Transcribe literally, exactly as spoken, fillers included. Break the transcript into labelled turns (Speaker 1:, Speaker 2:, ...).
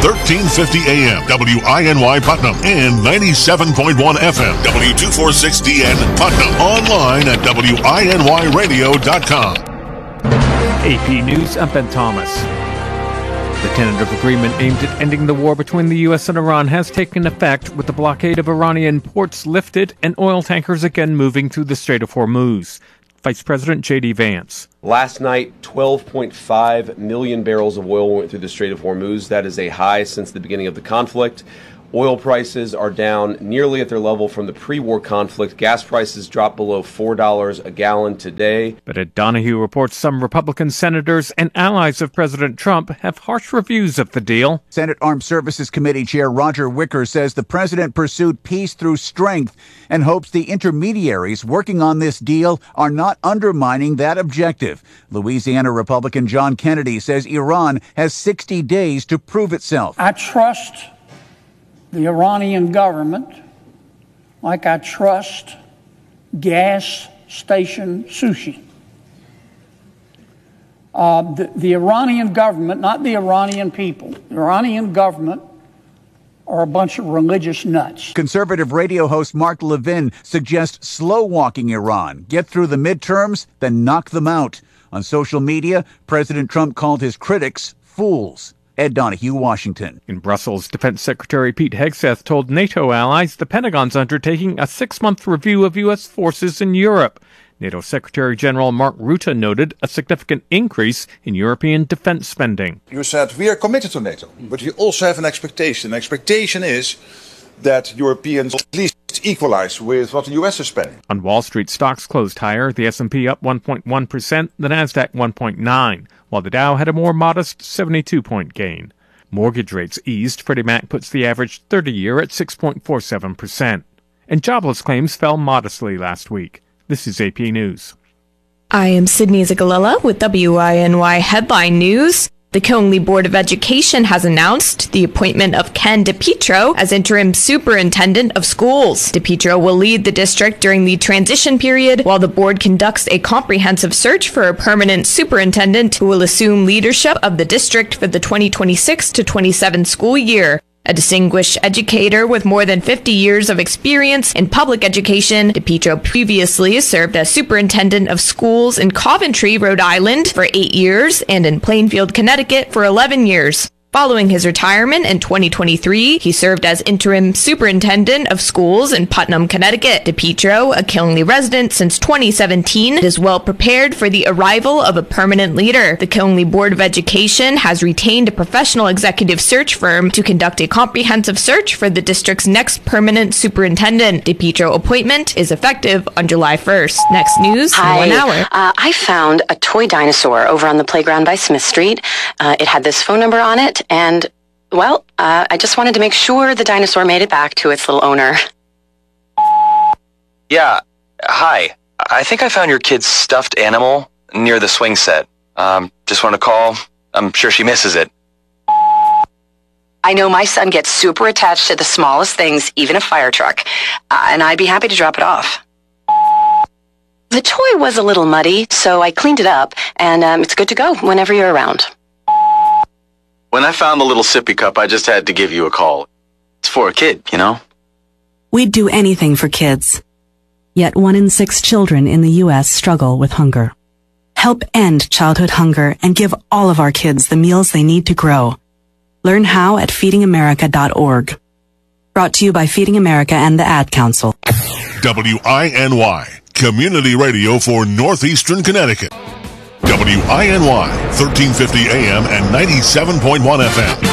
Speaker 1: thirteen fifty A M, W I N Y Putnam, and ninety-seven point one F M, W two forty-six D N Putnam. Online at W I N Y radio dot com.
Speaker 2: A P News, I'm Ben Thomas. The tentative agreement aimed at ending the war between the U S and Iran has taken effect, with the blockade of Iranian ports lifted and oil tankers again moving through the Strait of Hormuz. Vice President J D Vance.
Speaker 3: Last night, twelve point five million barrels of oil went through the Strait of Hormuz. That is a high since the beginning of the conflict. Oil prices are down nearly at their level from the pre-war conflict. Gas prices dropped below four dollars a gallon today.
Speaker 2: But Ed Donahue reports some Republican senators and allies of President Trump have harsh reviews of the deal.
Speaker 4: Senate Armed Services Committee Chair Roger Wicker says the president pursued peace through strength and hopes the intermediaries working on this deal are not undermining that objective. Louisiana Republican John Kennedy says Iran has sixty days to prove itself.
Speaker 5: I trust the Iranian government like I trust gas station sushi. Uh, the, the Iranian government, not the Iranian people, the Iranian government are a bunch of religious nuts.
Speaker 4: Conservative radio host Mark Levin suggests slow-walking Iran. Get through the midterms, then knock them out. On social media, President Trump called his critics fools. Ed Donahue, Washington.
Speaker 2: In Brussels, Defense Secretary Pete Hegseth told NATO allies the Pentagon's undertaking a six-month review of U S forces in Europe. NATO Secretary General Mark Rutte noted a significant increase in European defense spending.
Speaker 6: You said we are committed to NATO, but we also have an expectation. The expectation is that Europeans at least equalize with what the U S is spending.
Speaker 2: On Wall Street, stocks closed higher, the S and P up one point one percent, the NASDAQ one point nine, while the Dow had a more modest seventy-two point gain. Mortgage rates eased. Freddie Mac puts the average thirty-year at six point four seven percent. And jobless claims fell modestly last week. This is A P News.
Speaker 7: I am Sydney Zagalella with W I N Y Headline News. The Coney Board of Education has announced the appointment of Ken DePietro as interim superintendent of schools. DePietro will lead the district during the transition period while the board conducts a comprehensive search for a permanent superintendent who will assume leadership of the district for the twenty twenty-six to twenty-seven school year. A distinguished educator with more than fifty years of experience in public education, DePietro previously served as superintendent of schools in Coventry, Rhode Island for eight years and in Plainfield, Connecticut for eleven years. Following his retirement in twenty twenty-three, he served as interim superintendent of schools in Putnam, Connecticut. DePietro, a Killingley resident since twenty seventeen, is well prepared for the arrival of a permanent leader. The Killingley Board of Education has retained a professional executive search firm to conduct a comprehensive search for the district's next permanent superintendent. DePietro appointment is effective on July first. Next news
Speaker 8: Hi.
Speaker 7: in one hour.
Speaker 8: Uh, I found a toy dinosaur over on the playground by Smith Street. Uh, it had this phone number on it. And, well, uh, I just wanted to make sure the dinosaur made it back to its little owner.
Speaker 9: Yeah, hi. I think I found your kid's stuffed animal near the swing set. Um, just want to call. I'm sure she misses it.
Speaker 8: I know my son gets super attached to the smallest things, even a fire truck, uh, and I'd be happy to drop it off. The toy was a little muddy, so I cleaned it up, and um, it's good to go whenever you're around.
Speaker 9: When I found the little sippy cup, I just had to give you a call. It's for a kid, you know?
Speaker 10: We'd do anything for kids. Yet one in six children in the U S struggle with hunger. Help end childhood hunger and give all of our kids the meals they need to grow. Learn how at feeding america dot org. Brought to you by Feeding America and the Ad Council.
Speaker 1: W I N Y, Community Radio for Northeastern Connecticut. W I N Y, thirteen fifty A M and ninety-seven point one F M.